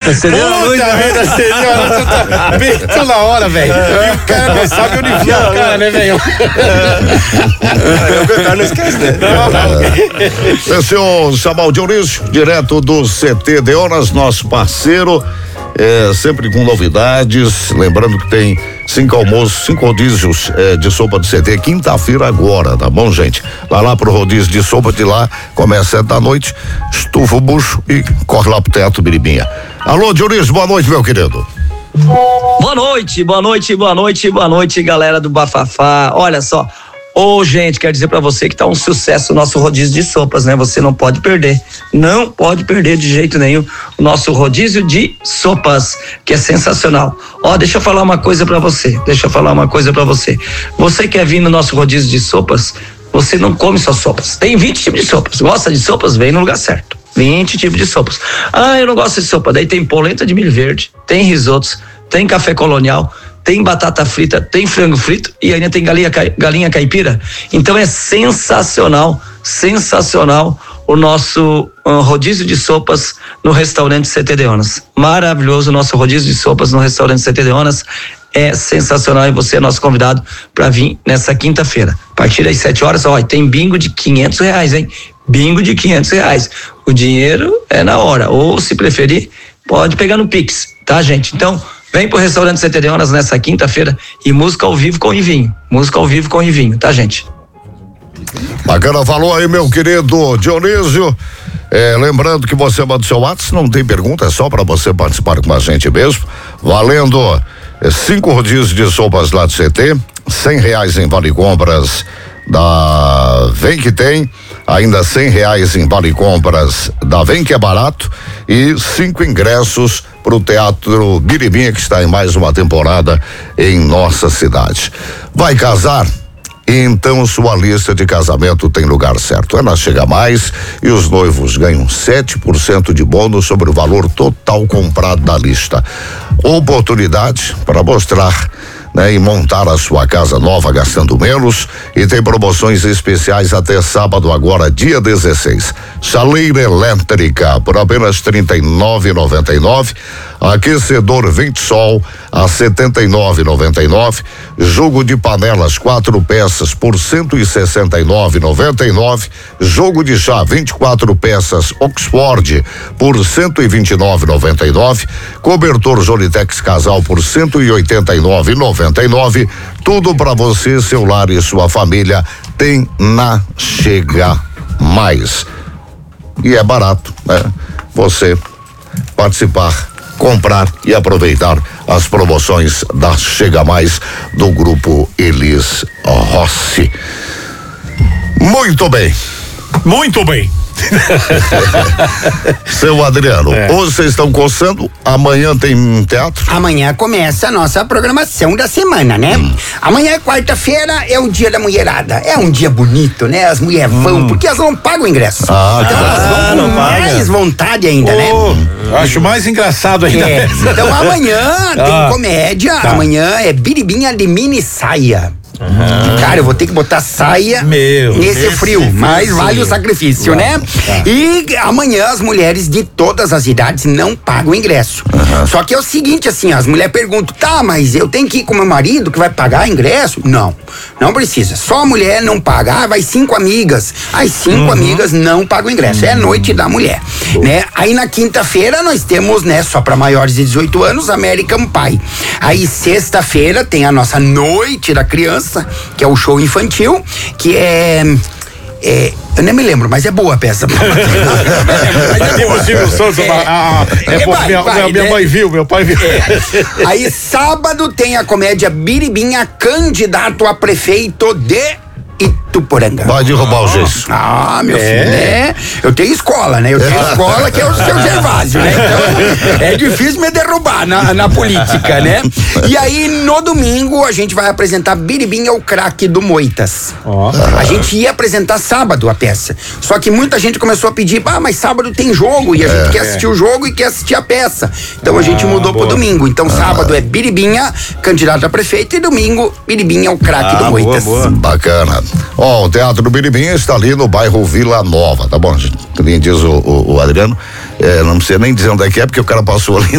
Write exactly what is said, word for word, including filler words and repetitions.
Acendeu a luz, vida, acendeu a luz, tá bem toda hora, velho. E o cara não sabe onde enfia o cara, né, velho? O cara não esquece, né? Esse é o Samuel Dionísio, direto do C T Deonas, nosso parceiro, é, sempre com novidades. Lembrando que tem cinco almoços, cinco rodízios é, de sopa do C T, quinta-feira agora, tá bom, gente? Vai lá pro rodízio de sopa de lá, começa às sete da noite, estufa o bucho e corre lá pro Teatro Biribinha. Alô, Dionísio, boa noite, meu querido. Boa noite, boa noite, boa noite, boa noite, galera do Bafafá. Olha só, ô oh, gente, quero dizer pra você que tá um sucesso o nosso rodízio de sopas, né? Você não pode perder, não pode perder de jeito nenhum o nosso rodízio de sopas, que é sensacional. Ó, oh, deixa eu falar uma coisa pra você, deixa eu falar uma coisa pra você. Você quer vir no nosso rodízio de sopas, você não come só sopas. Tem vinte tipos de sopas, gosta de sopas? Vem no lugar certo. vinte tipos de sopas. Ah, eu não gosto de sopa. Daí tem polenta de milho verde, tem risotos, tem café colonial, tem batata frita, tem frango frito e ainda tem galinha, galinha caipira. Então é sensacional, sensacional o nosso uh, rodízio de sopas no restaurante C T Deonas. Maravilhoso o nosso rodízio de sopas no restaurante C T Deonas. É sensacional e você é nosso convidado para vir nessa quinta-feira. A partir das sete horas, ó, tem bingo de quinhentos reais, hein? Bingo de quinhentos reais. O dinheiro é na hora. Ou, se preferir, pode pegar no Pix, tá, gente? Então, vem pro restaurante C T Deonas nessa quinta-feira e música ao vivo com Ivinho. Música ao vivo com Ivinho, tá, gente? Bacana, falou aí, meu querido Dionísio. É, lembrando que você manda o seu WhatsApp, não tem pergunta, é só para você participar com a gente mesmo. Valendo é, cinco rodízios de sopas lá do C T, cem reais em vale compras da Vem Que Tem, ainda cem reais em vale compras da Vem Que É Barato e cinco ingressos para o Teatro Biribinha, que está em mais uma temporada em nossa cidade. Vai casar? Então sua lista de casamento tem lugar certo. É na Chega Mais e os noivos ganham sete por cento de bônus sobre o valor total comprado da lista. Oportunidade para mostrar, né, e montar a sua casa nova gastando menos, e tem promoções especiais até sábado agora, dia dezesseis. Chaleira elétrica por apenas trinta e nove reais e noventa e nove centavos. Aquecedor Ventsol a setenta e nove reais e noventa e nove centavos. Jogo de panelas quatro peças por cento e sessenta e nove reais e noventa e nove centavos. Jogo de chá vinte e quatro peças Oxford por cento e vinte e nove reais e noventa e nove centavos. Cobertor Jolitex Casal por cento e oitenta e nove reais e noventa e nove centavos. Tudo para você, seu lar e sua família tem na Chega Mais. E é barato, né? Você participar, comprar e aproveitar as promoções da Chega Mais do Grupo Elis Rossi. Muito bem. Muito bem. Seu Adriano, é. Hoje vocês estão coçando, amanhã tem teatro? Amanhã começa a nossa programação da semana, né? Hum. Amanhã é quarta-feira, é o dia da mulherada. É um dia bonito, né? As mulheres hum. vão, porque elas não pagam o ingresso. Ah, então elas vão com não mais paga. vontade ainda, oh, né? Acho mais engraçado ainda. É. Então amanhã tem ah. comédia, tá. Amanhã é Biribinha de mini saia. Uhum. Cara, eu vou ter que botar saia Meu, nesse frio, frio, mas vale o sacrifício, né? Tá. E amanhã as mulheres de todas as idades não pagam ingresso. Uhum. Só que é o seguinte, assim, as mulheres perguntam, tá, mas eu tenho que ir com meu marido que vai pagar ingresso? Não, não precisa. Só a mulher não paga. Ah, vai cinco amigas. As cinco uhum. amigas não pagam ingresso. Uhum. É a noite da mulher, uhum. né? Aí na quinta-feira nós temos, né, só para maiores de dezoito anos, American Pie. Aí sexta-feira tem a nossa noite da criança, que é o show infantil, que é, é eu nem me lembro, mas é boa a peça. Mas é boa. Silvio Santos, é, ah, é, é vai, minha, vai, minha né? mãe viu, meu pai viu. É. Aí sábado tem a comédia Biribinha, candidato a prefeito de Ituporanga. Vai derrubar o gesso. Ah, meu é. filho, né? Eu tenho escola, né? Eu tenho é. escola que é o seu Gervásio, né? Então é difícil me derrubar na, na política, né? E aí, no domingo, a gente vai apresentar Biribinha, o craque do Moitas. Oh. A gente ia apresentar sábado a peça. Só que muita gente começou a pedir, ah, mas sábado tem jogo e a gente é. quer assistir o jogo e quer assistir a peça. Então ah, a gente mudou boa. pro domingo. Então ah. sábado é Biribinha, candidato a prefeito, e domingo, Biribinha, o craque ah, do Moitas. Boa, boa. Bacana. Ó, oh, o Teatro do Biribinha está ali no bairro Vila Nova, tá bom? Como diz o, o, o Adriano, é, não precisa nem dizer onde é que é, porque o cara passou ali